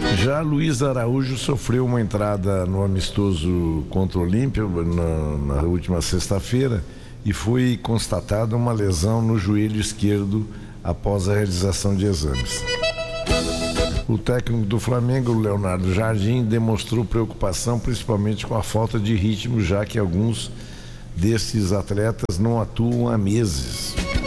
Já Luiz Araújo sofreu uma entrada no amistoso contra o Olímpia na última sexta-feira e foi constatada uma lesão no joelho esquerdo após a realização de exames. O técnico do Flamengo, Leonardo Jardim, demonstrou preocupação principalmente com a falta de ritmo, já que alguns desses atletas não atuam há meses.